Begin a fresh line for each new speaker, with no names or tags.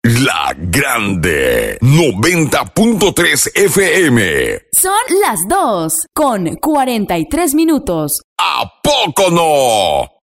La Grande 90.3 FM.
Son las 2:43.
¿A poco no?